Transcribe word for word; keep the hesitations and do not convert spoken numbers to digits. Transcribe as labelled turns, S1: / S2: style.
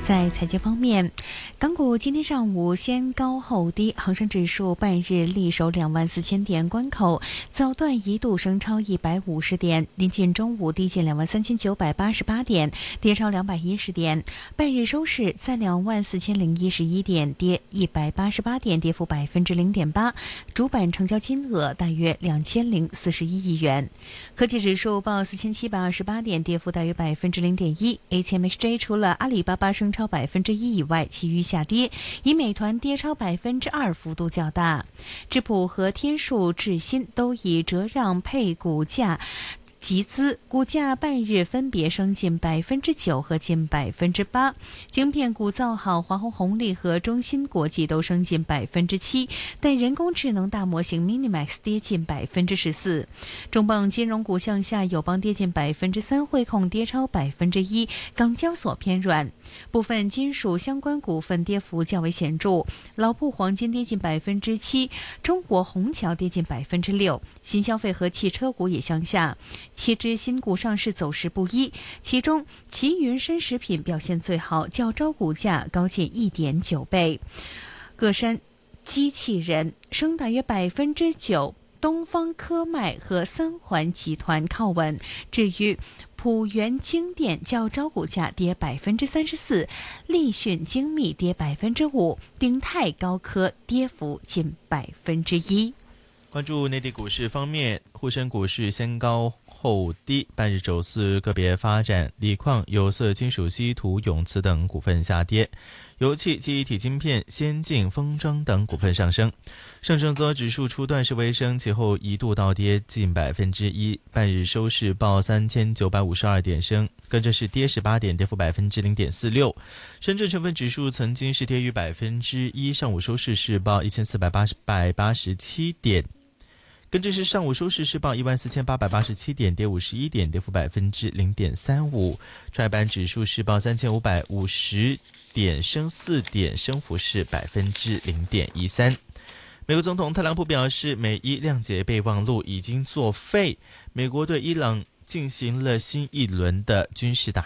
S1: 在财经方面，港股今天上午先高后低，恒生指数半日力守两万四千点关口，早段一度升超一百五十点，临近中午低见两万三千九百八十八点，跌超两百一十点。半日收市在两万四千零一十一点，跌一百八十八点，跌幅百分之零点八。主板成交金额大约两千零四十一亿元。科技指数报四千七百二十八点，跌幅大约百分之零点一。H M H J 除了阿里巴巴升超百分之一以外，其余下跌，以美团跌超百分之二幅度较大。智普和天数智新都以折让配股价集资，股价半日分别升近百分之九和近百分之八。晶片股造好，华虹红利和中芯国际都升近百分之七，但人工智能大模型 Minimax 跌近百分之十四。重磅金融股向下，友邦跌近百分之三，汇控跌超百分之一，港交所偏软。部分金属相关股份跌幅较为显著，老布黄金跌近百分之七，中国虹桥跌近百分之六，新消费和汽车股也向下。七只新股上市走势不一，其中奇云深食品表现最好，较招股价高近 一点九倍。各山机器人升大约百分之九，东方科迈和三环集团靠稳。至于普元精电较招股价跌百分之三十四，立讯精密跌百分之五，鼎泰高科跌幅近百分之一。
S2: 关注内地股市方面，沪深股市先高后低，半日走势个别发展，锂矿、有色金属稀土永磁等股份下跌，油气、记忆体晶片、先进封装等股份上升。上证综合指数初段是微升，其后一度倒跌近百分之一，半日收市报三千九百五十二点升，跟着是跌十八点，跌幅百分之零点四六。深圳成分指数曾经是跌逾百分之一，上午收市是报一千四百八十八十七点。跟着是上午收市是报一万四千八百八十七点，跌五十一点，跌幅百分之零点三五。创业板指数是报三千五百五十点，升四点，升幅是百分之零点一三。美国总统特朗普表示，美伊谅解备忘录已经作废，美国对伊朗进行了新一轮的军事打